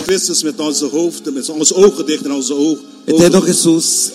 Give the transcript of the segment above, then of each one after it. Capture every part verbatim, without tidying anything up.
Christus met onze hoofden, met onze ogen dicht en onze ogen. Eterno Jesus,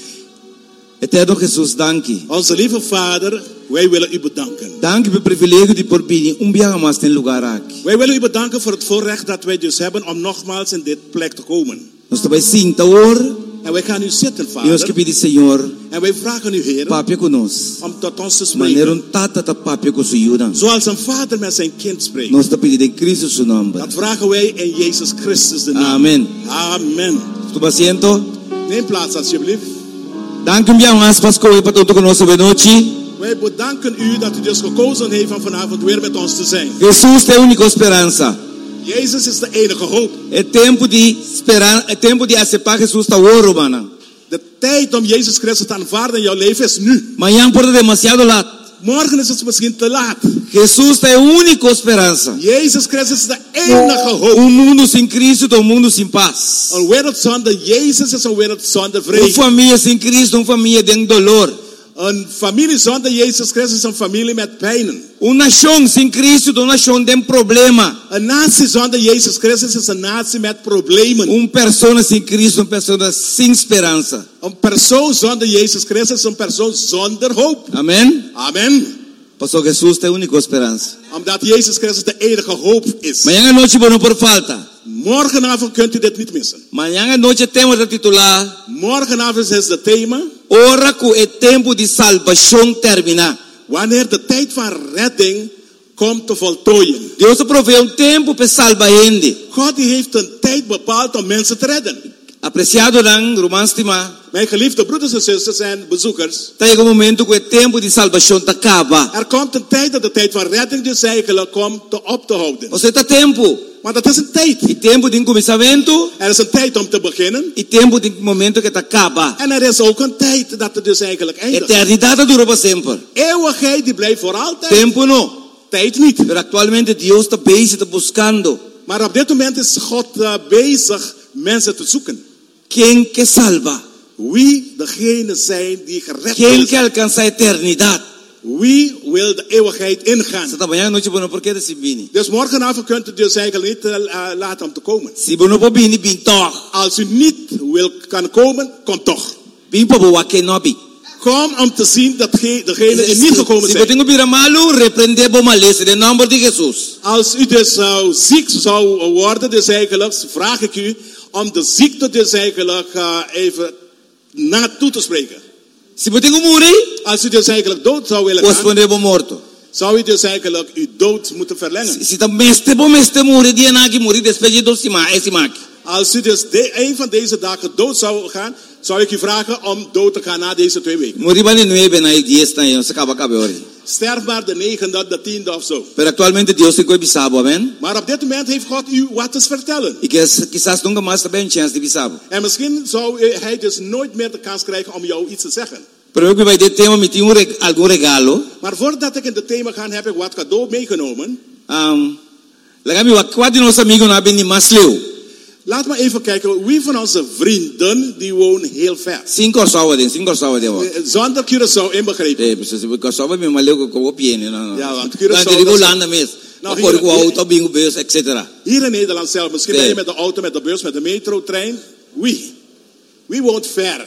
Eterno Jesus, dank. Onze lieve Vader, wij willen u bedanken. Dank voor het privilege die por bini umbiaga mas ten lugar aqui. Wij willen u bedanken voor het voorrecht dat wij dus hebben om nogmaals in dit plek te komen. Nós também sinta hoor. En wij gaan u zitten, E nós que Vader. pedir, Senhor, En wij vragen u, Heer, papia conosco. om tot ons te Maneiro spreken. um tata ta papia com sua Zoals een vader met zijn kind spreekt. Nós te pedir em Cristo seu nome. Dat vragen wij in Jezus Christus de naam. Amen. Amen. Tu asiento. Neem plaats alsjeblieft. Dank u bien, as Pascoe, para todo conosco de noite. Wij bedanken u dat u dus gekozen heeft om vanavond weer met ons te zijn. Jesus é a única esperança. Jezus is de enige hoop. É tempo de esperar, é tempo de aceitar Jesus tá ouro, mano. De tijd om Jezus Christus te aanvaarden in jouw leven is nu. Manhã pode demasiado laat. Morgen is het misschien te laat. Jesus é a única esperança. Jezus Christus is de enige hoop. Um mundo sem Cristo é um mundo sem paz. Een wereld zonder Jezus is een wereld zonder Uma vrede. família sem Cristo é uma família de dolor. Een familie zonder Jezus Christus is een familie met pijnen. Uma nação sem Cristo é uma nação de problema. Een natie zonder Jezus Christus is een natie met problemen. Uma pessoa sem Cristo é uma pessoa sem esperança. Een persoon zonder Jezus Christus is een persoon zonder hoop. Amém? Amen. Pastor Jesus é a única esperança. Omdat Jezus Christus de enige hoop is. Manhã à noite, não por falta. Morgenavond kunt u dit niet missen. Manhã à noite temos a titular Morgenavond is het thema. Ora que o tempo de salvação terminar. Wanneer de tijd van redding komt te voltooien. Deus provee um tempo para salvar gente. God die heeft een tijd bepaald om mensen te redden. Apreciado dan, Romans Tima, Mijn geliefde broeders en zusters en bezoekers. chega um momento que o tempo de salvação acaba. Er komt een tijd dat de tijd van redding dus eigenlijk komt te op te houden. Ou seja, tempo. Maar dat is een tijd. E tempo de começamento Er is een tijd om te beginnen. e tempo de momento que acaba. En er is ook een tijd dat het dus eigenlijk eindigt. Eternidade dura para sempre. Eeuwigheid die blijft voor altijd. Tempo não. Tijd niet. Pero actualmente Deus está bezig, está buscando Maar op dit moment is God uh, bezig mensen te zoeken. quem que salva. Wie degene zijn die gered Quem worden. que alcança a eternidade. Wie wil de eeuwigheid ingaan. Esta manhã à noite, bueno, por que desse bini? Dus morgenavond kunt u dus eigenlijk niet uh, laten om te komen. Se bueno para bini, bin toch. Als u niet wil kan komen, kom toch. Bin para boa que não bi. Kom om te zien dat ge, degene die niet gekomen Se zijn. você não malo, repreender bom malese, de nome de Jesus. Als u dus zou ziek zou worden, dus eigenlijk vraag ik u om de ziekte dus eigenlijk uh, even naartoe te spreken. Se você não morrer, Als u dus eigenlijk dood zou willen gaan, responder bom morto. zou u dus eigenlijk uw dood moeten verlengen. Se tá meste bom meste morrer, dia na que morrer, depois de dois sima, esse mak. Als u dus de, een van deze dagen dood zou gaan, zou ik u vragen om dood te gaan na deze twee weken. Morrer bani nueve na diez na yon, se acaba acaba ori. Sterf maar de negende, de tiende of zo. Pero actualmente Deus tem coisa bisabo, amen? Maar op dit moment heeft God u wat te vertellen. E que quizás nunca mais também chance de bisabo. En misschien zou hij dus nooit meer de kans krijgen om jou iets te zeggen. Pero eu que vai ter tema, me tinha um reg algum regalo. Maar voordat ik in het thema ga, heb ik wat cadeau meegenomen. Um, Lagami wa kwad de nosso amigo na beni masleu. Laat me even kijken, wie van onze vrienden, die wonen heel ver. Cinco orçava de, cinco orçava de. Eh, Zonder Curaçao inbegrepen. Eh, pues se orçava me maleu com o piene, não, não. Ja, want Curaçao, Lá de dat is- Holanda mesmo. Nou, Por hier- o auto, bingo, bus, et cetera. Hier in Nederland zelf, misschien Nee. ben je met de auto, met de bus, met de metro, trein. Wie? Wie woont ver?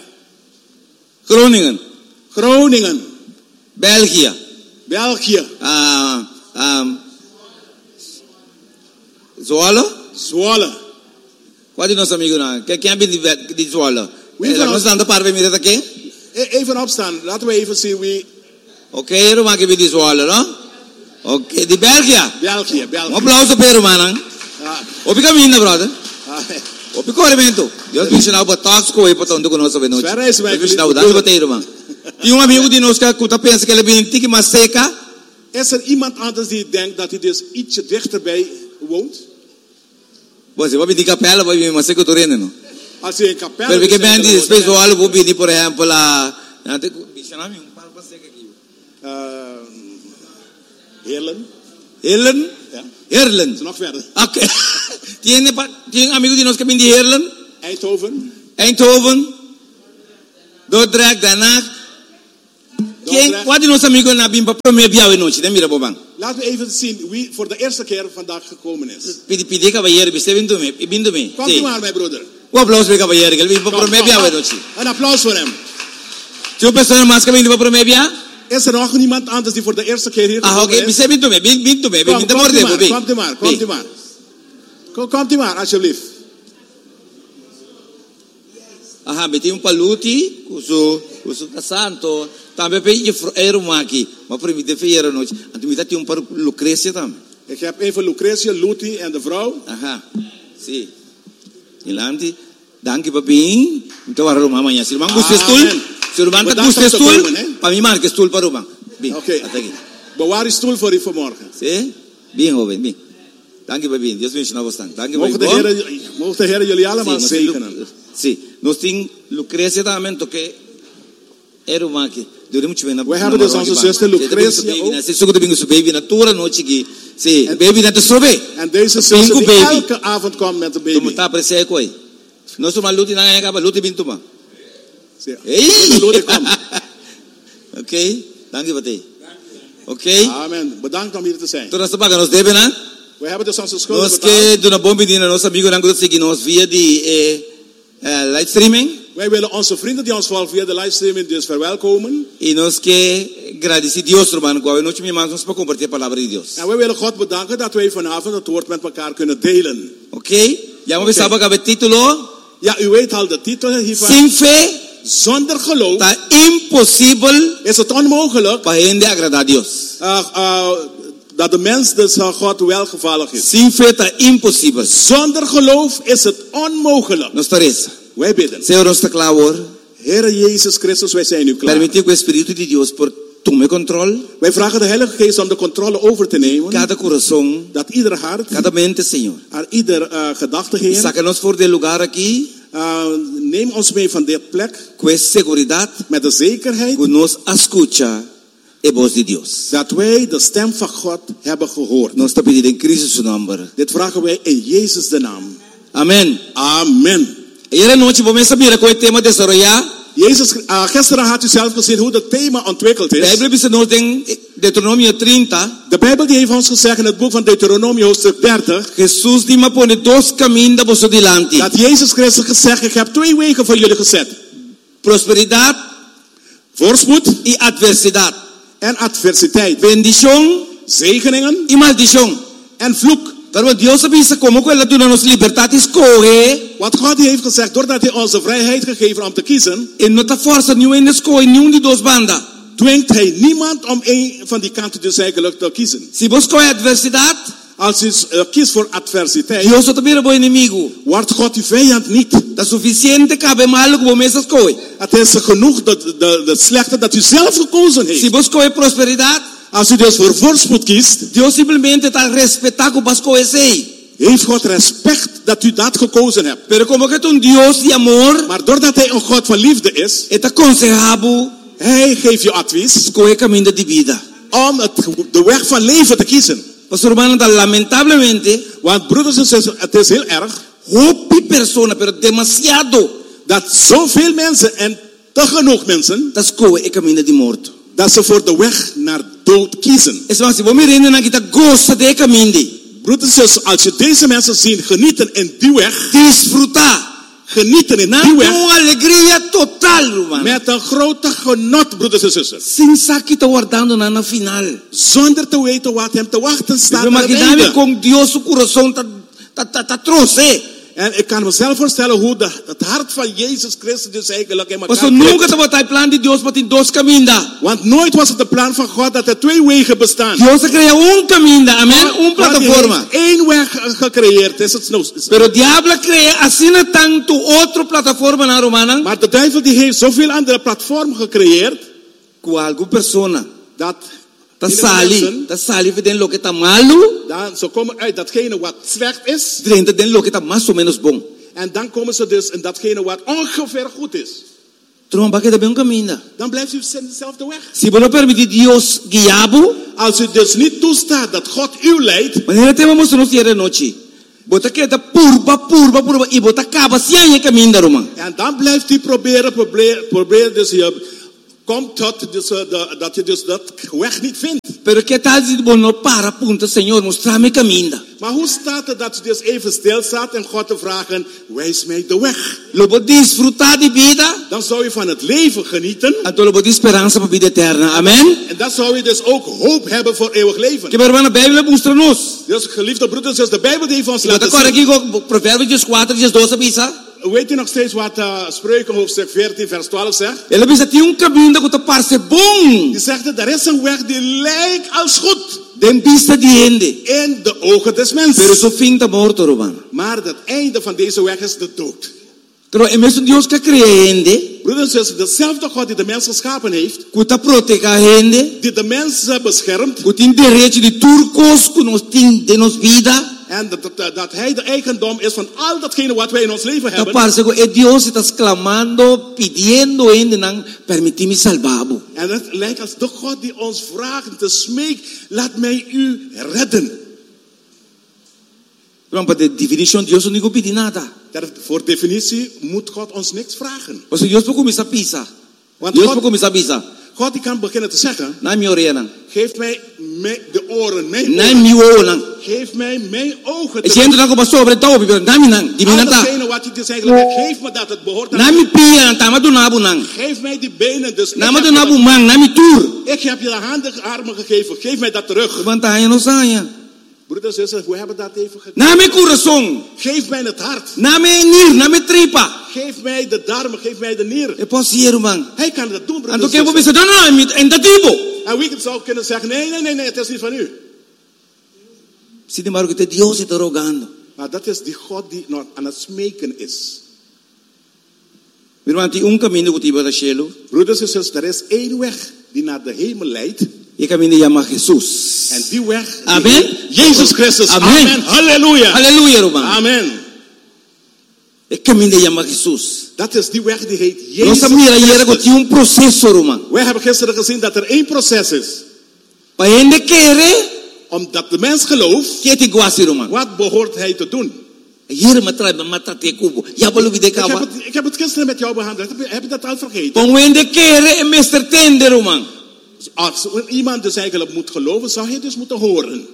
Groningen, Groningen, België, België, uh, um, Zwolle. Zwolle. Qual de nosso amigo na? Quem quem bem de de Zwolle? Wie Eh, van nós ons- estamos para ver mira daqui. E- Even opstaan, laten we even zien wie. Ok, Roma que bem de Zwolle, não? Ok, de België. België, Um België. aplauso para Romana. Ja. Opi caminho, brother. Ah, Opi corrimento. Deus me ensinou para todos com ele para onde conosco bem noite. Espera isso, vai, Deus me ensinou Felipe. dá para ter, irmão. Tinha um amigo de nós que escuta pensa que ele bem tique mais seca. Is er iemand anders die denkt dat hij dus ietsje dichterbij woont? Você vai pedir capela, vai vir mais seca torrendo, não? Als je in Capelle... Pero que bem de woont, pessoal, vou pedir por exemplo lá, não tem bichana um par para seca aqui. eh, Heerlen. Helen, Ja, Helen. is nog verder. Ok. Tiene pa, tiene amigo de nós que bem de Helen, Eindhoven. Eindhoven, Dordrecht, Den Haag. Quem, Dordrecht. qual de nossos amigos na bimba primeiro viagem noite, né, mira bobang? Laten we even zien wie voor de eerste keer vandaag gekomen is. Pidi pidi caballero, biste bindu me, bindu me. Komt u maar, mijn broeder. Un applauso per caballero, che vi Kom, promebia kom, we kom. noci. Een applaus voor hem. Tu persona mas che vi promebia? Is er nog niemand anders die voor de eerste keer hier Ah, gekomen ok, is? biste bindu me, bindu me, Kom, bindu komt u morde maar, bobi. komt u maar, komt u maar. Kom, komt u maar, alsjeblieft. Aha, beti un paluti, kusu, kusu kasanto, tambe pe je ero maki, ma per mi de feiero noci. Antu mi dati un par Lucrecia tam. Ik heb even Lucretia, Luti en de vrouw. Aha. Sì. Ilanti, danke papi. Então war Roma amanhã. Se irmão gusta stoel, se irmão tá gusta stoel, pa mi marca stoel para Roma. Bem. Oké. Até aqui. Bewaar die stoel voor u vanmorgen. Sì? Bem, jovem, bem. Danke papi. Deus me ensina bastante. Danke Mogen de papi. Heer, mogen de Heer jullie allemaal zegenen. Sì, nós tem Lucrecia também que era uma que durante muito bem na. We hebben dus onze zuster Lucretia ook. Se sugo de bingo su baby na tura noite que sì, baby na te sobe. En deze zuster die elke avond komt met de Tu baby. tá prese koi. Nós somos luti na nga ba luti bintu ma. Zie- Hey. Luti, kom. Okay, danke papi. Ok? Amen. Bedankt om hier te zijn. Toda essa paga nos deve, né? We hebben dus onze schulden Nós betaald. que dona bomba dina nosso amigo não gosta seguir nós via de eh, eh, live streaming Wij willen onze vrienden die ons volgen via de livestreaming dus verwelkomen. e nós que agradecer Deus, irmão, qual noite me mandamos para compartilhar a palavra de Deus. En wij willen God bedanken dat wij vanavond het woord met elkaar kunnen delen. Ok? Já vamos Ok. saber que o título Ja, u weet al de titel hiervan. Sem fé Zonder geloof está impossível is het onmogelijk para gente agradar a Deus. uh, uh, dat de mens dus uh, God welgevallig is. Sem fé está impossível. Zonder geloof is het onmogelijk. Nos parece. Wij bidden. Senhor, nós está claro hoor. Heere Jezus Christus, wij zijn nu klaar. Permitir que o Espírito de Deus por tome controle Wij vragen de Heilige Geest om de controle over te nemen. cada coração, Dat ieder hart, cada mente, Senhor. aan ieder uh, gedachte, Heer. Saca-nos fora do lugar aqui Uh, neem ons mee van dit plek com essa segurança met de zekerheid que nos escuta a voz de Deus. dat wij de stem van God hebben gehoord. Nós está pedindo em Cristo seu nome. Dit vragen wij in Jezus de naam. Amém. Amen. E era noite vamos saber qual é o tema desarrollar. Jezus, uh, gisteren had u zelf gezien hoe het thema ontwikkeld A is. Bíblia diz nos em Deuteronômio trinta, De Bijbel die heeft ons gezegd in het boek van Deuteronomie hoofdstuk dertig. Jesus diz me põe dois caminhos da vossa delante. Dat Jezus Christus gezegd, ik heb twee wegen voor jullie gezet. Prosperidade Voorspoed e adversidade. en adversiteit. Bendição Zegeningen e maldição. en vloek. Pero Deus avisa como que ela dona nos libertar escolher Wat God heeft gezegd, doordat hij ons de vrijheid gegeven om te kiezen, e não está força nenhuma em escolher nenhum de duas bandas. dwingt hij niemand om een van die kanten dus eigenlijk te kiezen. Se você escolhe adversidade, Als je uh, kiest voor adversiteit, Deus só também é bom inimigo. wordt God je vijand niet. Tá suficiente cabe malo que você escolhe. Het is genoeg dat de, de slechte dat u zelf gekozen Se heeft. você escolhe prosperidade, Als u dus voor voorspoed kiest, Deus simplesmente está respeitar que você escolhe. heeft God respect dat u dat gekozen hebt. Pero como que é um Deus de amor, Maar doordat hij een God van liefde is, está aconselhável hij geeft je advies escolher caminho de vida. om het, de weg van leven te kiezen. Pastor humano, lamentavelmente, Want broeders en zussen, het is heel erg roupa persona, pero demasiado, dat zoveel mensen en te genoeg mensen, tá escolhe o caminho de morto. dat ze voor de weg naar dood kiezen. Esse mas se você me rende na kita gosta de caminho, Broeders en zussen, als je deze mensen ziet genieten in die weg, desfrutar, genieten in na die weg, uma alegria total, humano. met een grote genot, broeders en zussen. Sem saber que está guardando na na final. Zonder te weten wat hem te wachten staat Eu aan het imaginava einde. com Deus o coração tá tá tá, tá trouxe. En ik kan mezelf voorstellen hoe de, het hart van Jezus Christus dus eigenlijk in elkaar Pastor klikt. nunca estava tá plan de Deus para ter dois caminhos. Want nooit was het de plan van God dat er twee wegen bestaan. Deus cria um caminho, amém, um God heeft plataforma. één weg gecreëerd. Is het nou? Pero o diabo cria assim tanto outra plataforma na romana, Maar de duivel die heeft zoveel andere platformen gecreëerd. com alguma persona Dat tá die sali, mensen, tá sali vendo lo que tá malo, dan, ze komen uit datgene wat slecht is. dentro de lo que tá mais ou menos bom. En dan komen ze dus in datgene wat ongeveer goed is. Tromba vai que também um caminho. Dan blijft u dezelfde weg. Se você não permitir Deus guiá-lo, Als u dus niet toestaat dat God u leidt. mas ele tem uma nos dia noite. Bota que tá purba, purba, purba e bota acaba se aí caminho da Roma. En dan blijft u proberen, proberen, proberen dus je komt tot dus, uh, de, dat je dus dat weg niet vindt. Pero que tal si vos no para punto, Señor, mostrame camino. Maar hoe staat het dat je dus even stilstaat en God te vragen, wijs mij de weg? Lo vos disfrutar de vida. Dan zou je van het leven genieten. Entonces lo vos de esperanza para vida eterna. Amén. En dan zou je dus ook hoop hebben voor eeuwig leven. Que hermano, la Biblia muestra-nos. Dus geliefde broeders, dus de Bijbel die heeft ons Yo te laten acuerdo zien. aquí con Proverbios cuatro, twaalf, bisa. Weet u nog steeds wat uh, Spreuken hoofdstuk veertien vers twaalf zegt? Ele bisa tinha um caminho que te parece bom. Die zegt dat er is een weg die lijkt als goed Den vista de ende. in de ogen des Pero mensen. su fin está morto, hermano. Maar het einde van deze weg is de dood. Pero é mesmo Deus que cria ende. Broeders en zussen, dezelfde God die de mens geschapen heeft, Que está protege a ende. die de mensen beschermt, Que tem direito de turcos que nos tem de nos vida. en dat, dat, dat hij de eigendom is van al datgene wat wij in ons leven Tá hebben. parece que é Deus que está clamando, pidiendo ende não permitir me salvar. En het lijkt als de God die ons vraagt, te smeekt, laat mij u redden. Não, para definição Deus não digo pedir nada. Dat, voor definitie moet God ons niks vragen. Mas Deus pode começar a pisar. Want Deus God, pode começar a pisar. God die kan beginnen te zeggen, Na minha orelha. geef mij me- de oren, mijn Na oren. minha orelha. Geef mij mijn ogen. E gente não começou sobre tal, pero na minha não. De minha Al não. datgene wat je dus eigenlijk hebt, geef me dat, het behoort aan Na mij. minha pia não tá, mas do nabo não. Geef mij die benen, dus ik Na heb, mas do je nabo dat- mang, na minha tour. ik heb je de handen, armen gegeven, geef mij dat terug. Vantaia não saia. Broeders en zussen, we hebben dat even gedaan. Na minha coração. Geef mij het hart. Na minha nier, na minha tripa. Geef mij de darmen, geef mij de nier. Eu posso ir, irmão. Hij kan dat doen, broeders Então en quem vou zussen. pensar, não, não, é ainda tipo. En wie zou kunnen zeggen, nee, nee, nee, nee, het is niet van u. Sin embargo, que Deus está rogando. Maar dat is die God die nog aan het smeken is. Irmão, tem um caminho que tiver a cielo. Broeders en zussen, er is één weg die naar de hemel leidt. E o caminho chama Jesus. En die weg, die Amen. heet Jezus Christus. Amen. Amen. Halleluja. Aleluia, irmão. Amen. O caminho chama Jesus. Dat is die weg die heet Jezus Nossa mira hier que Christus. tinha um processo, irmão. Wij hebben gisteren gezien dat er één proces is. Para ele querer, Omdat de mens gelooft, que te gosta, irmão. wat behoort hij te doen? Hier me trai, me trate cubo. Já vou lhe Ik heb, cava. het, ik heb het gisteren met jou behandeld. Heb je, heb je dat al vergeten? Com ele querer, é mestre tender, irmão. Als iemand dus eigenlijk moet geloven, zou hij dus moeten horen.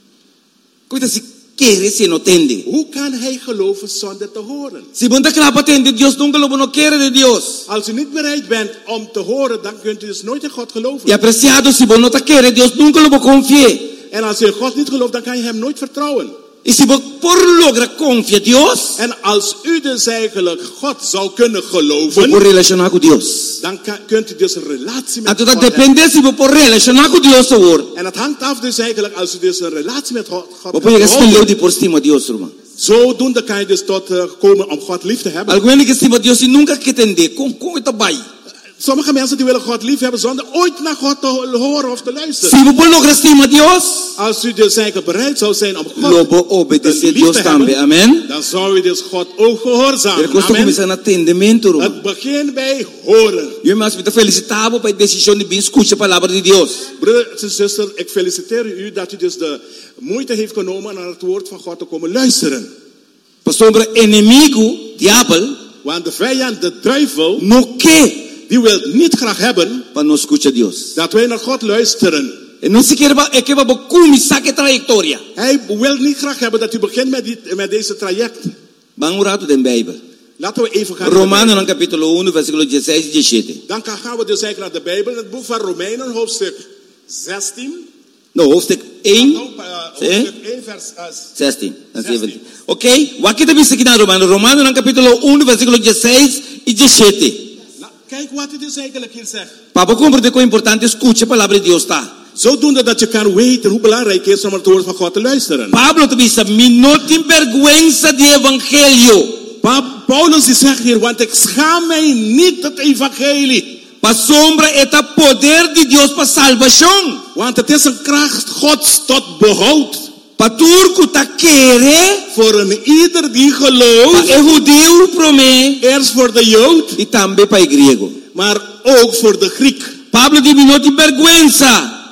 Coisa se querer, se não tende. Hoe kan hij geloven zonder te horen? Se você está claro para tender, Deus nunca lo não quer de Deus. Als u niet bereid bent om te horen, dan kunt u dus nooit in God geloven. E apreciado, se você não está querer, Deus nunca lo confie. En als je in God niet gelooft, dan kan je hem nooit vertrouwen. E se você por logra confiar Deus, En als u dus eigenlijk God zou kunnen vou geloven, por relacionar com Deus. dan kan, kunt u dus een relatie met Então God hebben. depende se você por relacionar com Deus, hoor. En het hangt af dus eigenlijk, als u dus een relatie met God, God Vou hebt pegar esse gehouden, de por cima de Deus, irmão. zodoende kan je dus tot uh, komen om God lief te hebben. Alguém que estima Deus e nunca quer entender, como como está bem? Sommige mensen die willen God lief hebben zonder ooit naar God te horen of te Se luisteren. você por logra estima Deus, Als u dus eigenlijk bereid zou zijn om God logo obedecer lief Deus te também. hebben, Amém? dan zou u dus God ook gehoorzamen. Ele costuma Amen. começar no atendimento, irmão. Het begint bij horen. Eu mais me felicitava para a decisão de bem escutar a palavra de Deus. Broeder en zuster, ik feliciteer u dat u dus de moeite heeft genomen naar het woord van God te komen luisteren. Pastor, o inimigo, diabo, Want de vijand, de duivel, não quer die wil niet graag hebben para não escutar Deus. dat wij naar God luisteren. E não se quer é que vai começar a trajetória. Hij wil niet graag hebben dat u begint met, die, met deze traject. Vamos orar tudo em Bíblia. Laten we even gaan naar de Romanos no Bijbel. capítulo um, versículo dezesseis e dezessete. Dan gaan we dus eigenlijk naar de Bijbel, het boek van Romeinen, hoofdstuk zestien. Não, hoofdstuk één, Nou, uh, hoofdstuk één, vers uh, zestien. zestien. Ok? Wat kita bisa aqui na Romanos? Romanos no capítulo um, versículo dezesseis e dezessete. nou, kijk wat hij dus eigenlijk hier zegt. Para compreender quão importante escutar a palavra de Deus está. Zodoende dat je kan weten hoe belangrijk het is om het woord van God te luisteren. Pablo te diz, me não tem vergüenza de evangelho. Pa- Paulus die zegt hier, want ik schaam mij niet het evangelie. Para sombra é poder de Deus para salvação. Want het is een kracht Gods tot behoud. Para turco tá querer, Voor een ieder die para gelooft. é judeu promê Eerst voor de Jood, e também para grego. maar ook voor de Griek. Pablo diz, me não tem vergüenza.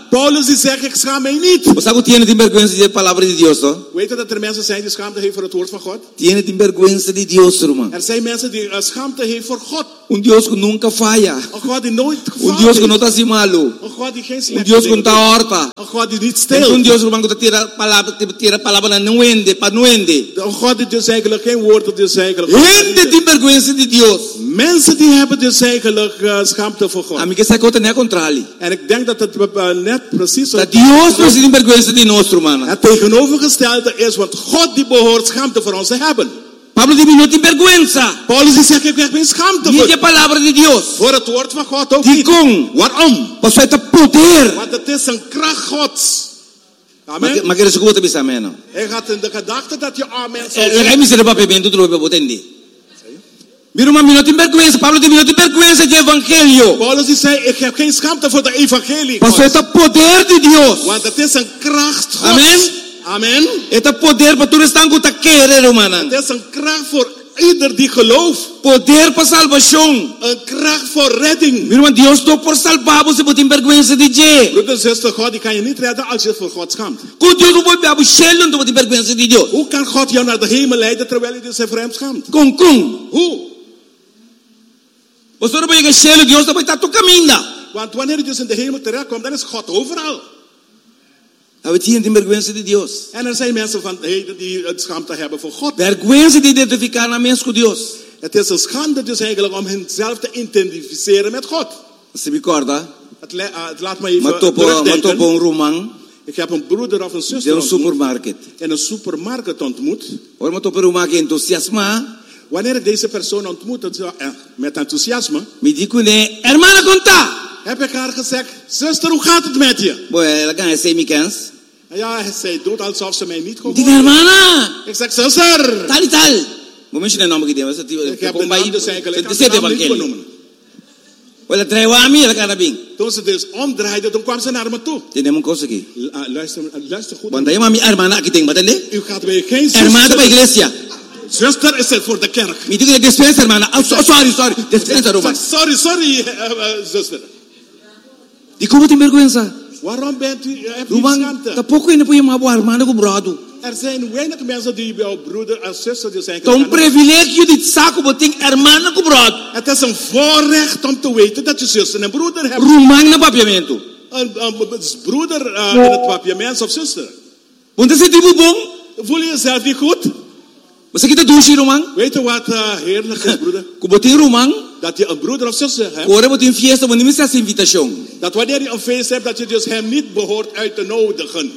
Paulus die zegt, ik schaam mij niet. O sea, tiene vergüenza de la palabra de Dios, ¿no? Weet je dat er mensen zijn die schaamte hebben voor het woord van God? Tiene vergüenza de Dios, hermano. Er zijn mensen die uh, schaamte hebben voor God. Un Dios que nunca falla. Een God die nooit Un gefaald Dios que no heeft. está así malo. Een God die geen Un slechte Dios que dingen no está horta. doet. Een God die niet Es steelt. un Dios, hermano, que te tira palabra, te tira palabra na nuende, pa nuende. Een God die dus eigenlijk geen woorden dus eigenlijk. Gente tiene vergüenza de Dios. Mensen die hebben dus eigenlijk uh, schaamte voor God. A mí que se conta ne contrali. En ik denk dat het uh, net precies Dat Dios no tiene vergüenza de nosotros, hermano. het tegenovergestelde is, want God die behoort schaamte voor ons te hebben. Pablo dice, no tiene vergüenza. Paulus die zegt, ik heb geen schaamte Ni voor, de palabra de Dios. voor het woord van God ook Die niet. con. Waarom? Pues falta poder. Want het is een kracht Gods. Amen. Ma que eso como te pisa menos. Hij gaat in de gedachte dat je amen zal La zeggen. que me se le va pidiendo tú lo potente. Mira, mami, no tiene vergüenza. Pablo dice, no tiene vergüenza del evangelio. Paulus die zei, ik heb geen schaamte voor de evangelie. Pues falta poder de Dios. Want het is een kracht Gods. Amen. Amen. Este poder para tú estar con querer, hermano. Het is een kracht voor ieder die gelooft. Poder para salvación. Een kracht voor redding. Mira, man, Dios no por salvar, você não tem vergüenza de je. Broeder en zuster, God die kan je niet redden als je voor God schaamt. Com Deus não pode abrir shell, não tem vergüenza de Deus. Hoe kan God jou naar de hemel leiden terwijl je dus voor hem schaamt? Com com. Hoe? Você não vai chegar shell, Deus não vai estar tu caminho. Want wanneer je dus in de hemel terechtkomt, dan is God overal. A ver, tem vergüenza de Deus. En er zijn mensen van heden die het schaamte hebben voor God. Vergüenza de identificar na mens com Deus. Het is een schande dus eigenlijk om henzelf te identificeren met God. Você me acorda? Het, le- uh, het laat me even Mas topo, mas terugdenken. topo um romão Ik heb een broeder of een de zuster um ontmoet, supermarket. in een supermarkt ontmoet. Ora, mas topo um romão que entusiasma. Wanneer ik deze persoon ontmoet het, uh, met enthousiasme, Me digo, né, hermana, conta. heb ik haar gezegd, zuster, hoe gaat het met je? Boy, ela ganha cem mil cans. En ja, zij doet alsof ze mij niet Diga, gehoord. hermana. Ik zeg, zuster, Tal e tal. Vou mexer no nome que tem. Você ik heb de naam dus eigenlijk, ik kan de sete naam niet evangelho. benoemen. Ela traiu a mim, ela cara bem. Toen ze dus omdraaide, toen kwam ze naar me toe. Temos uma coisa aqui. L- uh, luister, uh, luister goed. Quando aí mami hermana aqui tem, batende? U gaat bij geen Hermana para a zuster. igreja. Zuster is het voor de kerk. Me diga dispensa, hermana. Oh, so- sorry, sorry. Dispensa, Ik Roma. zeg, sorry, sorry, uh, uh, zuster. E como tem vergüenza? Waarom bent u, uh, hebt u Roma, schaamte? tá pouco ainda põe uma boa hermana com brado. Er zijn weinig mensen die bij jouw broeder en zuster die zijn Então, um gegaan. privilégio de saco, botem hermana com brado. Het is een voorrecht om te weten dat je zuster en broeder hebt. Romang na papiamento. Een, een, een broeder uh, in het papiaments of zuster. Onde você tem bom? Voel je jezelf niet goed? Você que tá douche, Romang? Weet je wat uh, heerlijk is, broeder? Com botem Romang, Dat je een broeder of zuster hebt. agora botem fiesta, botem missa essa invitação. Dat wanneer je een feest hebt, dat je dus hem niet behoort uit te nodigen.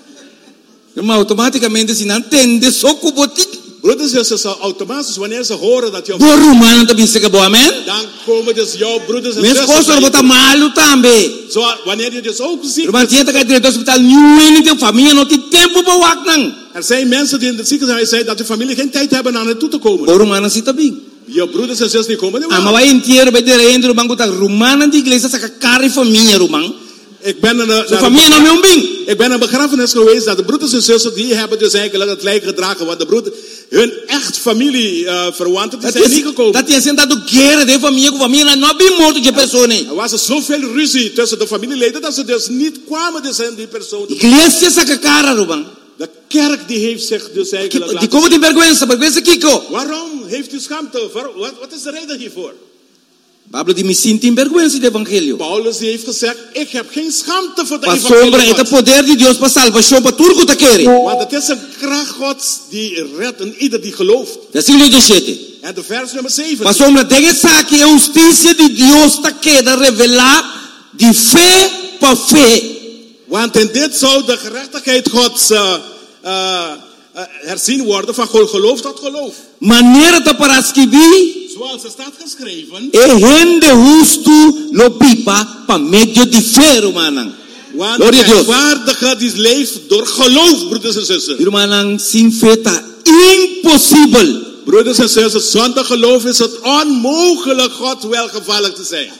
Maar automaticamente se não tende só com botem. Broeders en zusters, automatisch wanneer ze horen dat je... Boa Romana também se acabou, amen? Dan komen dus jouw broeders en Minha zusters... esposa naar je botar toe. malo também. Zo, wanneer je dus ook ziek Irmã, bent. tinha que ir direto ao hospital, nenhum tem família, não tem tempo para o não. Er zijn mensen die in het ziekenhuis zijn dat de familie geen tijd hebben naar naartoe te komen. Boa Romana se também. Je broeders en zusters die komen niet Ah, wel. mas vai inteiro, vai direto, Romang, botar Romana de igreja, saca cara e família, Romang. Ik ben, een, Sua naar família não é um bem. ik ben een begrafenis geweest dat de broeders en zusters die hebben dus eigenlijk het lijk gedragen. Want de broeder, hun echt familie uh, verwanten, die Dat zijn niet is, gekomen. dat is sentado guerra de família, com família, não é bem morto de pessoa, né? Er was er zoveel ruzie tussen de familieleden dat ze dus niet kwamen dus in die persoon. Igreja saca cara, Romang. De kerk die heeft zich dus eigenlijk De laten como tem vergüenza, vergüenza, Kiko. Waarom heeft u schaamte? Waar- Wat, wat is de reden hiervoor? Pablo diz, me sinto em vergüenza do evangelho. Paulus die heeft gezegd, ik heb geen schaamte voor de Para sombra, evangelie é o Gods. poder de Deus para salvação, para tudo que quer. Want het is een kracht Gods die redt en ieder die gelooft. Versículo dezessete. En de vers nummer zeven. Para sombra, tem essa aqui, a justiça de Deus está queda revelar de fé para fé. Want in dit zou de gerechtigheid Gods uh, uh, uh, herzien worden van geloof tot geloof. Maneira tá para escrever, Zoals er staat geschreven. é rende justo lo pipa para meio de fé, irmão. Want Gloria a de Dios. rechtvaardige die leeft door geloof, broeders en zusters. Irmão, sem fé tá impossível. Broeders en zusters, zonder geloof is het onmogelijk God welgevallig te zijn.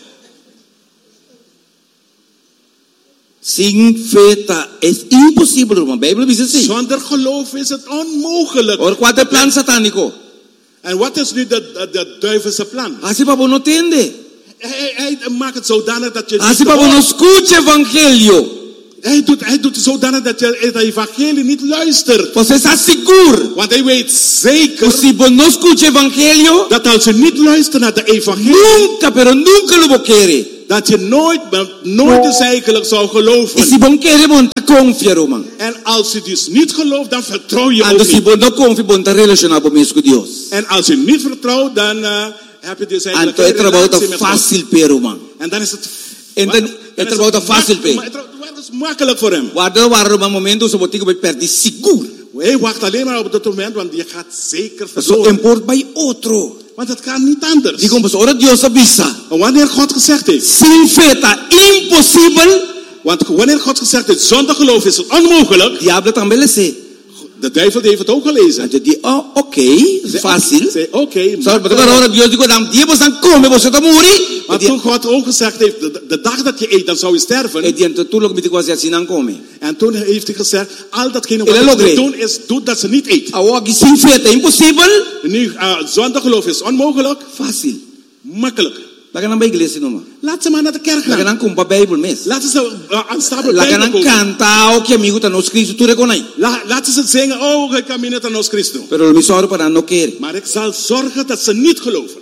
Sem fé tá é impossível, irmão. A Bíblia diz assim. Zonder geloof is het onmogelijk. Ora, qual é o plano satânico? En wat is nu de, de, de duivelse plan? Assim para não entender. Hij, hij maakt het zodanig dat je Assim niet para não hoort. escute o evangelho. Hij doet, hij doet het zodanig dat je het evangelie niet luistert. Você está seguro? Want hij weet zeker Se você não escuta o evangelho, dat als je niet luistert naar de evangelie, nunca, pero nunca lo vou querer. dat je nooit, nooit dus eigenlijk zou E geloven. se você querer, você confia, irmão. En als je dus niet gelooft, dan vertrouw je Ando ook se niet. você não confia, você está relacionado mesmo com Deus. En als je niet vertrouwt, dan uh, heb je dus eigenlijk Então é geen trabalho relatie met God. fácil, pero, irmão. En dan is het, Então é trabalho fácil, maar, pero. maar het is makkelijk voor hem. Guarda, guarda, um momento, você vai ter que perder seguro. Hij wacht alleen maar op dat moment, want je gaat zeker Só verloren. importa bij outro. Want het kan niet anders. Digo, mas ora Deus avisa. Wanneer God gezegd heeft, Sem fé está impossível. want wanneer God gezegd heeft, zonder geloof is het onmogelijk. Diablo também lhe sei. De duivel heeft het ook gelezen. Então diz, oh, ok, fácil. Zei, oké, Só maar- para agora Deus digo, dan dia você come, você está morrer. maar toen God ook gezegd heeft, de, de dag dat je eet, dan zou je sterven. E diante tudo o que me digo assim não come. En toen heeft hij gezegd, al datgene Ele wat je logrei. moet doen, is doe dat ze niet eet. Agora sem fé está impossível. En nu, uh, zonder geloof is onmogelijk. Fácil. Makkelijk. Lá na igreja não. Laat ze maar naar de kerk Lá gaan. na compra Bijbel mes. Laten ze uh, aan stapel Lá Bijbel na komen. cantar o que amigo está nos Cristo tu reconhece. La, laten ze zingen, oh, ik kan niet aan ons Christus. Pero mi soro para no querer. Maar ik zal zorgen dat ze niet geloven.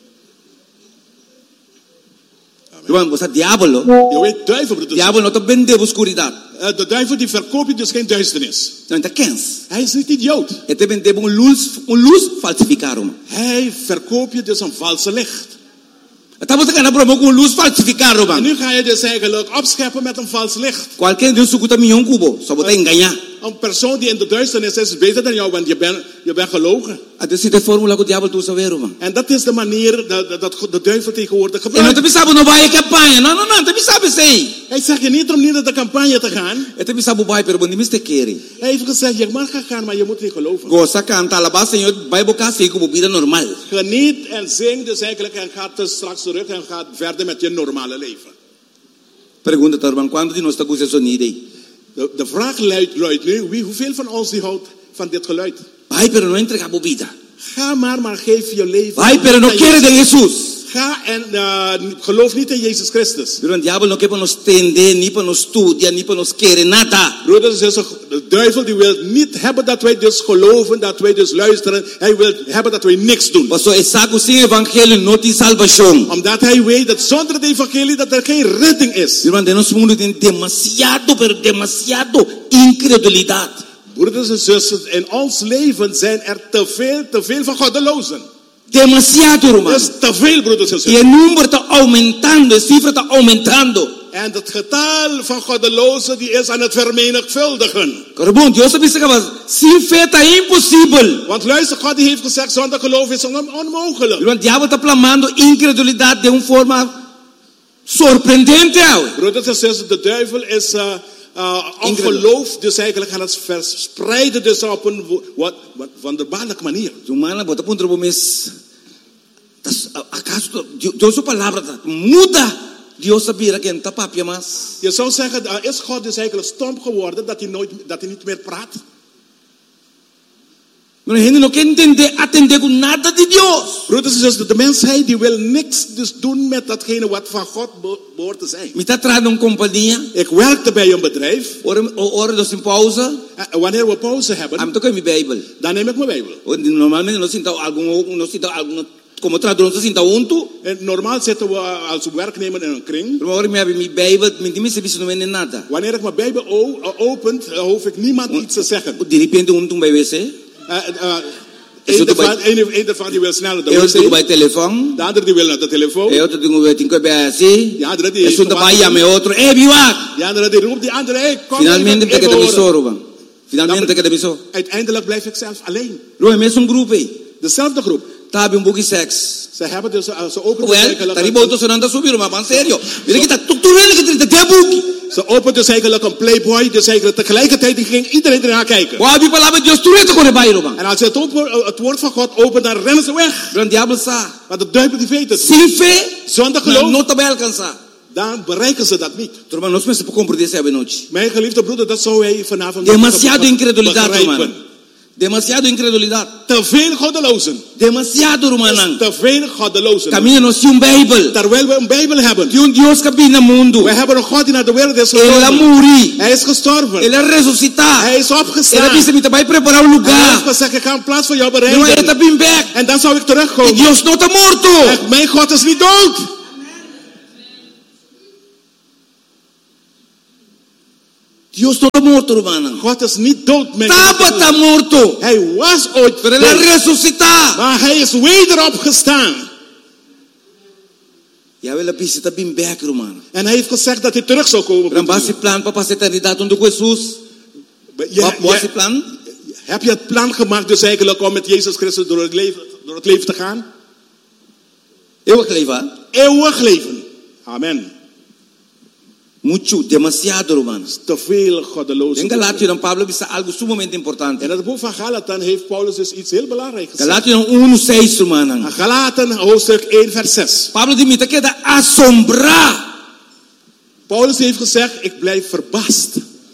Irmão, você diablo. Je weet, duivel broeders. Diablo não está vendendo oscuridade. Uh, de duivel die verkoopt je dus geen duisternis. Não está quens. Hij is niet idioot. Ele te vendeu um luz, um luz falsificado. Hij verkoopt je dus een valse licht. Estamos ganhando promo com luz falsificado, En man. nu ga je dus eigenlijk opscheppen met een vals licht. Qualquer Deus sucuta milhão cubo, só botar enganar. Een persoon die in de duisternis is, is beter dan jou, want je bent, je bent gelogen. Até se te fórmula que o diabo tu saber, man. En dat is de manier dat, dat de duivel tegenwoordig E não gebruikt. te pensava não vai a campanha. Não, não, não, te pensava sei. Hij zegt je niet om niet naar de campagne te gaan. E te pensava vai, pero bom, nem te querer. Hij heeft gezegd, je mag gaan gaan, maar je moet niet geloven. Gosta canta la base, Senhor, vai bocar sei como vida normal. Geniet en zing dus eigenlijk en gaat dus straks terug en gaat verder met je normale leven. Pergunta, Tarban, quando de nós está com esse sonido? De, de vraag luidt, luidt nu, wie, hoeveel van ons die houdt van dit geluid? Vai, pero não entrega a vida. Ga maar, maar geef je leven. Vai, pero não aan quer de Jezus. Jesus. Ga en uh, geloof niet in Jezus Christus. Pero o diabo não quer para nos tender, nem para nos estudar, nem para nos querer nada. Broeders en zussen, de duivel die wil niet hebben dat wij dus geloven, dat wij dus luisteren. Hij wil hebben dat wij niks doen. Pastor, é saco sem evangelho não tem salvação. Omdat hij weet dat zonder het evangelie dat er geen redding is. Irmão, de nosso mundo tem demasiado, pero demasiado incredulidade. Broeders en zussen, in ons leven zijn er te veel, te veel van goddelozen. Demasiado, Er irmão. is te veel, broeders en E zussen. o número está aumentando, a cifra está aumentando. En het getal van goddelozen die is aan het vermenigvuldigen. Agora, bom, Deus sabe se sem fé está impossível. Want luister, God die heeft gezegd, zonder geloof is het on- onmogelijk. O diabo está clamando incredulidade de uma forma surpreendente. Broeders en zussen, de duivel is uh, uh, ongeloof dus eigenlijk aan het verspreiden dus op een wo- wat, wat, wonderbaarlijke manier. Humana, bota ponto pro mês. Acaso Deus a palavra muda. Deus sabia que não está papia mas. Je zou zeggen, uh, is God dus eigenlijk stom geworden dat hij, nooit, dat hij niet meer praat? Mas a gente não quer entender, atender com nada de Deus. Broeders en zussen, de mensheid die wil niks dus doen met datgene wat van God be- behoort te zijn. Me está trazendo uma companhia. Ik werkte bij een bedrijf. Ora, ora dos em pausa. Uh, wanneer we pauze hebben, I'm talking my Bible. dan neem ik mijn Bijbel. Normalmente nós sinta algum, nós sinta algum, como tradutor nós sinta junto. En normaal zitten we als werknemer in een kring. Pero agora me abre my Bible, me dime serviço não vende nada. Wanneer ik mijn Bijbel o- uh, opent, uh, hoef ik niemand iets te zeggen. De repente um tum vai ver se. Uh, uh, Is Eén het daarvan, erbij? één- één daarvan die wil sneller de Eu wc. tenho vai telefone. De andere die wil naar de telefoon. Eu tenho vai tinha que assim. Die andere die É só vai chama outro. É biwak. Die andere die roept die andere, hey, kom Finalmente even, tem que even te horen. bisoro, bang. Finalmente tem que te bisoro. Uiteindelijk blijf ik zelf alleen. Roe mesmo um grupo aí. Dezelfde groep. Tabe um book sex. Ze hebben dus, uh, ze openen Well, eigenlijk, tá ribo to sonando subir, mas man sério. Mira que tá tu tu ele que te te book. ze openen dus eigenlijk een Playboy, dus eigenlijk tegelijkertijd die ging iedereen ernaar kijken. Wa bi palavra Deus tu reto com bairro, bang. En als je het, open, het woord van God opent, dan rennen ze weg. Grande diabo sa. Maar de duivel die weet het. Sem fé, Zonder não geloof, não te vai alcançar. dan bereiken ze dat niet. Turma, nós mesmo por compreender essa noite. Mijn geliefde broeder, dat zou hij vanavond Demasiado begrijpen. incredulidade, man. Demasiado incredulidad. Te veel goddelozen. Demasiado, hermano. Te veel goddelozen. Camino sin un Bijbel. Terwijl we een Bijbel hebben. De un Dios que vino al mundo. We hebben een God die naar de wereld is Él ha gekomen. murido. Hij is gestorven. Él ha resucitado. Hij is Él ha opgestaan. dicho, me te voy a preparar un Hij lugar. heeft gezegd, ik ga een plaats voor jou No, él está bereiden. bien back. En dan zou ik Y terugkomen. Dios no está muerto. En mijn God is niet dood. Dios no está muerto, hermano. God is niet dood. Mijn Estaba God. está muerto. Hij was ooit Pero él ha dood. resucitado. Maar hij is weder opgestaan. Y a ver la pista está bien back, hermano. En hij heeft gezegd dat hij terug zou komen. Pero va a ser plan para pasar eternidad donde Jesús. Je- Wat was je- het plan? Heb je het plan gemaakt dus eigenlijk om met Jezus Christus door het leven, door het leven te gaan? Eeuwig leven. Eeuwig leven. Amen. Mucho, demasiado, hermano. Te veel goddelozen. En Galatio, dan Pablo dice algo sumamente importante. In het boek van Galaten heeft Paulus dus iets heel belangrijks gezegd. Galatio uno seis, hermano. En Galaten hoofdstuk één vers zes. Pablo dice, me queda asombrar Paulus heeft gezegd, ik blijf verbaasd.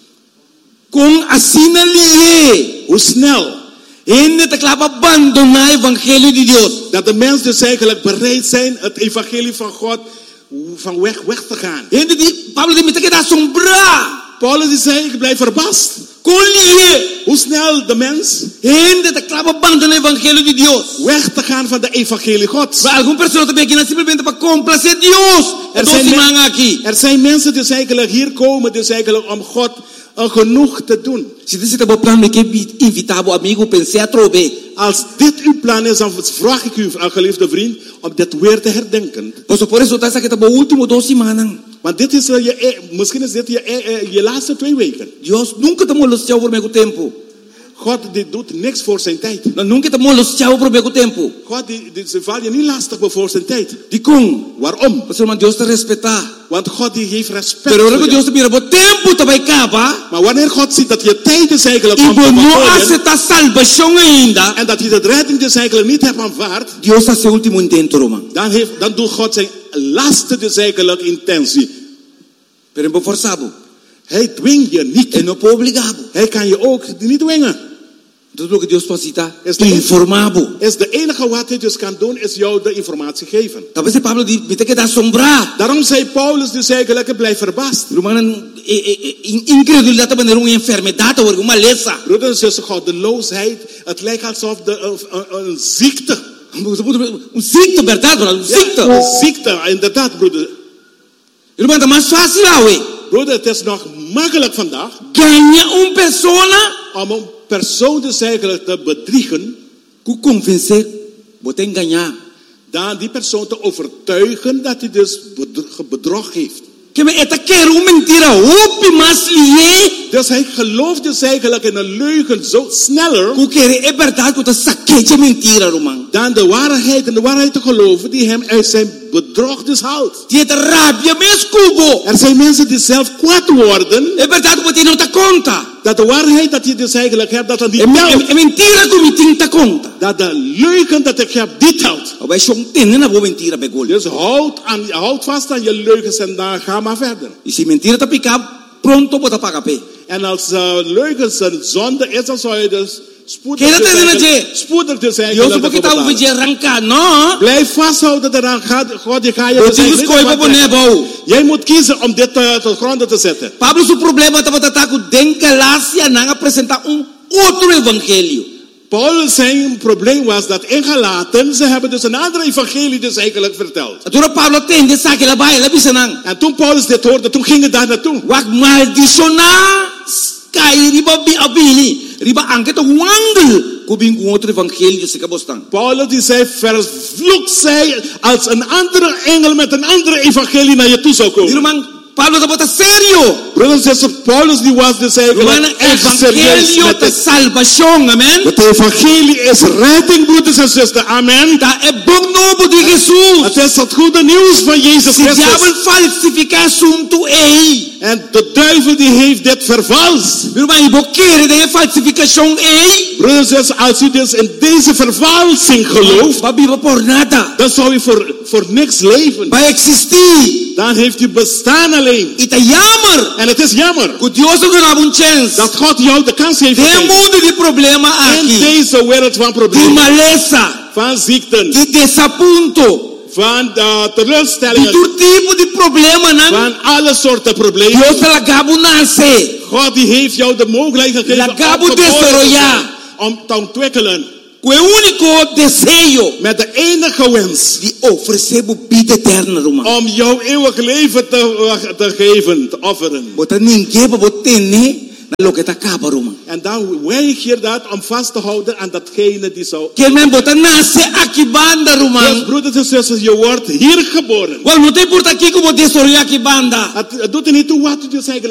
con asinalie. Hoe snel En te clava abandonar el evangelio de Dios. dat de mensen dus eigenlijk bereid zijn het evangelie van God van weg, weg te gaan. En die, Pablo dice, me queda asombrar Paulus die zei, ik blijf verbaasd. con lie. Hoe snel de mens En te clava abandonar el evangelio de Dios. weg te gaan van de evangelie Gods. Para algunas personas también que no simplemente para complacer a Dios. Er Dos zijn, semanas men- aquí. er zijn mensen die dus eigenlijk hier komen, dus eigenlijk om God een genoeg te doen. Si te siete plan me que invitaba amigo pensé a trove. Als dit uw plan is, dan vraag ik u, geliefde vriend, om dit weer te herdenken. Pues por eso está que estamos último dos semanas. Want dit is uh, je, eh, misschien is dit je, eh, eh, je laatste twee weken. Dios nunca te molestó por meu tempo. God die doet niks voor zijn tijd. No, nunca te molestó por meu tempo. God die, die, die valt je niet lastig voor zijn tijd. Di con. Waarom? Pues hermano, Dios te respeta. Want God die heeft respect Pero voor luego jou. Dios te mira por tempo te va capa. Maar wanneer God ziet dat je tijd is eigenlijk Y om te vos no voltooien, hace esta salvación ainda. en dat je de redding dus eigenlijk niet hebt aanvaard, Dios hace último intento, hermano. dan, heeft, dan doet God zijn laatste dus eigenlijk intentie. Pero en forzado. Hij dwingt je niet. Él no puede obligado. Hij kan je ook niet dwingen. Entonces lo que Dios necesita Es es de- informado. Is de enige wat hij dus kan doen, is jou de informatie geven. Tal vez Pablo dice, me te queda asombrado. Daarom zei Paulus dus eigenlijk, blijf verbaasd. Hermano, eh, eh, eh, incredulidad te poner una enfermedad o alguna maleza. Broeders en zussen, goddeloosheid, het lijkt alsof de, een, een, een ziekte. Un ziekte, verdad, bro? Un Ja, ziekte. een ziekte, inderdaad broeder. Hermano, más fácil, güey. Broeder, het is nog makkelijk vandaag Gaña un persona om een persoon dus eigenlijk te bedriegen, que convencer, vos te engañar. dan die persoon te overtuigen dat hij dus bedrog, bedrog heeft. Que me esta quiero un mentira, upi más lié. Dus hij gelooft dus eigenlijk in een leugen zo sneller Que quiere es verdad que te saqué de mentira, hermano. dan de waarheid en de waarheid te geloven die hem uit zijn bedrog dus houdt. Tiene rabia, me escubo. Er zijn mensen die zelf kwaad worden, Es verdad que vos no te conta. dat de waarheid dat je dus eigenlijk hebt, dat dat niet Es telt. es mentira que me tinta conta. Dat de leugen dat ik heb, die telt. O vais a tener una buena mentira, begol. Dus houd, aan, houd vast aan je leugens en dan ga maar verder. Y si mentira te pica, pronto vos te paga pe. En als uh, leugens een zonde is, dan zou je dus spoedig Quédate dus en het eigenlijk- je. spoedig dus Dios eigenlijk un poquito ervoor a betalen. arrancar, no. Blijf vasthouden eraan. Ga, God, die ga je Vos dus tienes eigenlijk que niet poner afbrengen. bou. Jij moet kiezen om dit uh, tot gronden te zetten. Pablo su problema estaba tratando de en Galacia nanga presentar un otro evangelio. Paulus zijn probleem was dat in Galaten, ze hebben dus een andere evangelie dus eigenlijk verteld. Ahora Pablo tende saque la baila bisanang. En toen Paulus dit hoorde, toen ging het daar naartoe. Wak maldiciona kai riba bi abili. Riba angke to wangel. Kubing un otro evangelio se kabostan. Paulus die zei, vervloekt zij als een andere engel met een andere evangelie naar je toe zou komen. Dirman Pablo estaba serio. Broeders en zusters, Paulus die was dus Hermano, eigenlijk echt serieus evangelio met de het. salvación, amen. Het evangelie is redding, broeders en zusters. Amen. Da e bon novo de Jesús. Het is het goede nieuws van Jezus Si diablo Christus. falsifica asunto ei. En de duivel die heeft dit vervalst. Irmão, ibo kere de falsificação ei. Broeders en zusters, als u dus in deze vervalsing gelooft, Babiba por nada. dan zou u voor, voor niks leven. Vai existir. Dan heeft u bestaan alleen. Ita jammer. En het is jammer Que Deus não dá um chance. dat God jou de kans heeft Tem gegeven. mundo de problema In aqui. deze wereld van De problemen, maleza. van ziekten, De desaponto. van uh, De teleurstellingen, todo tipo de problema, né? van alle soorten problemen. Deus pela gabo nasce. God die heeft jou de mogelijkheid gegeven Lagabo om geboren te desarrollar. zijn, om te ontwikkelen. Com o único desejo Met de enige wens de oferecer vida eterna, irmão. om jouw eeuwig leven te, te geven, te offeren. Bota ninguém para botar ne na lo que tá acaba, irmão. En dan weig je dat om vast te houden aan datgene die zou. Que men bota nasce aqui banda, Dus irmão. broeders en zusters, je wordt hier geboren. Wel, não tem por aqui como desarrollar aqui banda. Het, het doet er niet toe wat u dus eigenlijk